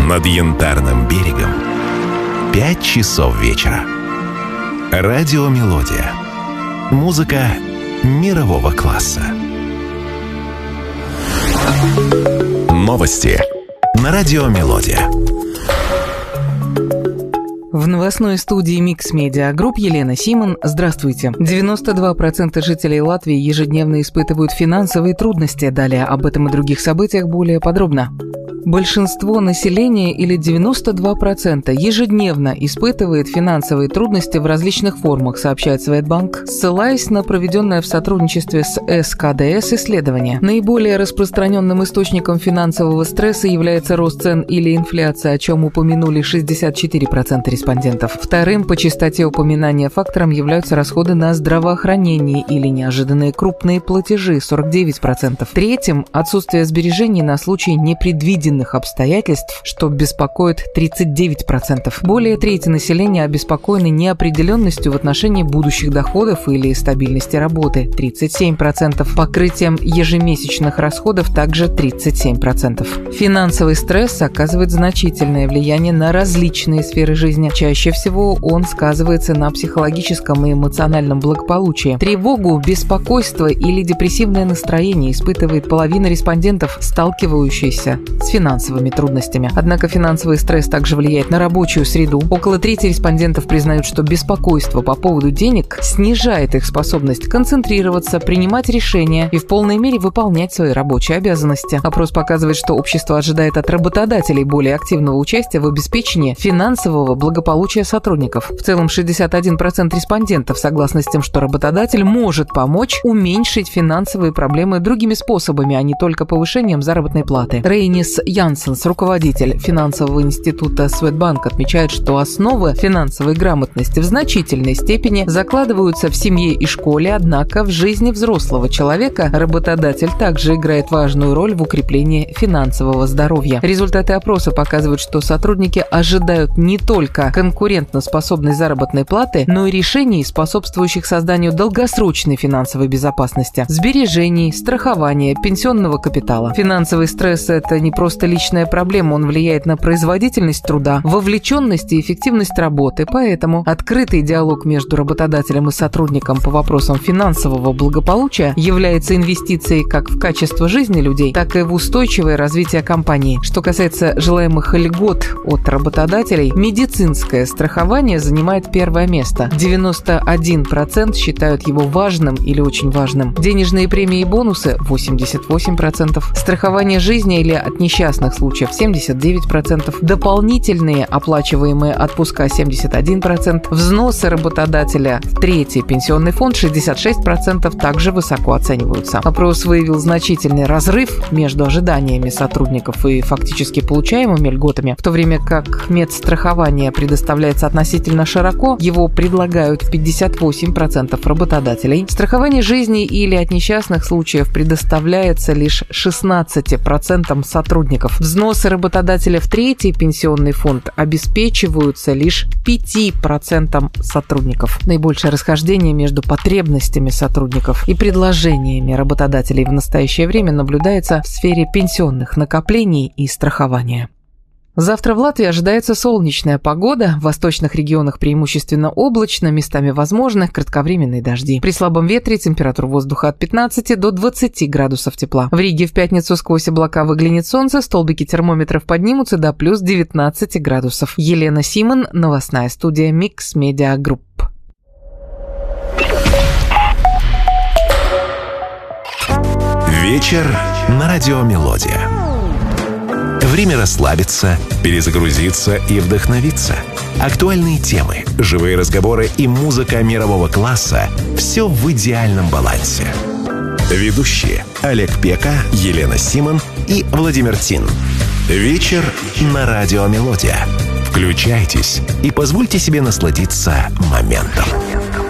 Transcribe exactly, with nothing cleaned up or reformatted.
Над Янтарным берегом пять часов вечера. Радиомелодия. Музыка мирового класса. Новости на Радиомелодия. В новостной студии Mix Media Group Елена Симон. Здравствуйте. девяносто два процента жителей Латвии ежедневно испытывают финансовые трудности. Далее об этом и других событиях более подробно. Большинство населения, или девяносто два процента, ежедневно испытывает финансовые трудности в различных формах, сообщает Swedbank, ссылаясь на проведенное в сотрудничестве с эс ка дэ эс исследование. Наиболее распространенным источником финансового стресса является рост цен или инфляция, о чем упомянули шестьдесят четыре процента респондентов. Вторым по частоте упоминания фактором являются расходы на здравоохранение или неожиданные крупные платежи – сорок девять процентов. Третьим – отсутствие сбережений на случай непредвиденных обстоятельств, что беспокоит тридцать девять процентов. Более трети населения обеспокоены неопределенностью в отношении будущих доходов или стабильности работы – тридцать семь процентов. Покрытием ежемесячных расходов также тридцать семь процентов. Финансовый стресс оказывает значительное влияние на различные сферы жизни. Чаще всего он сказывается на психологическом и эмоциональном благополучии. Тревогу, беспокойство или депрессивное настроение испытывает половина респондентов, сталкивающихся с финансовыми трудностями. Однако финансовый стресс также влияет на рабочую среду. Около трети респондентов признают, что беспокойство по поводу денег снижает их способность концентрироваться, принимать решения и в полной мере выполнять свои рабочие обязанности. Опрос показывает, что общество ожидает от работодателей более активного участия в обеспечении финансового благополучия сотрудников. В целом шестьдесят один процент респондентов согласны с тем, что работодатель может помочь уменьшить финансовые проблемы другими способами, а не только повышением заработной платы. Рейнис Янсенс, руководитель финансового института Swedbank, отмечает, что основы финансовой грамотности в значительной степени закладываются в семье и школе, однако в жизни взрослого человека работодатель также играет важную роль в укреплении финансового здоровья. Результаты опроса показывают, что сотрудники ожидают не только конкурентоспособной заработной платы, но и решений, способствующих созданию долгосрочной финансовой безопасности, сбережений, страхования, пенсионного капитала. Финансовый стресс – это не просто личная проблема, он влияет на производительность труда, вовлеченность и эффективность работы, поэтому открытый диалог между работодателем и сотрудником по вопросам финансового благополучия является инвестицией как в качество жизни людей, так и в устойчивое развитие компании. Что касается желаемых льгот от работодателей, медицинское страхование занимает первое место. девяносто один процент считают его важным или очень важным. Денежные премии и бонусы – восемьдесят восемь процентов. Страхование жизни или от несчастных случаев – семьдесят девять процентов. Дополнительные оплачиваемые отпуска – семьдесят один процент. Взносы работодателя в третий пенсионный фонд – шестьдесят шесть процентов также высоко оцениваются. Опрос выявил значительный разрыв между ожиданиями сотрудников и фактически получаемыми льготами. В то время как медстрахование предоставляется относительно широко, его предлагают пятьдесят восемь процентов работодателей. Страхование жизни или от несчастных случаев предоставляется лишь шестнадцати процентам сотрудников. Взносы работодателя в третий пенсионный фонд обеспечиваются лишь пяти процентам сотрудников. Наибольшее расхождение между потребностями сотрудников и предложениями работодателей в настоящее время наблюдается в сфере пенсионных накоплений и страхования. Завтра в Латвии ожидается солнечная погода, в восточных регионах преимущественно облачно, местами возможны кратковременные дожди. При слабом ветре температура воздуха от пятнадцати до двадцати градусов тепла. В Риге в пятницу сквозь облака выглянет солнце, столбики термометров поднимутся до плюс девятнадцати градусов. Елена Симон, новостная студия Mix Media Group. Вечер на Радиомелодия. Время расслабиться, перезагрузиться и вдохновиться. Актуальные темы, живые разговоры и музыка мирового класса – все в идеальном балансе. Ведущие Олег Пека, Елена Симон и Владимир Тин. Вечер на Радиомелодия. Включайтесь и позвольте себе насладиться моментом.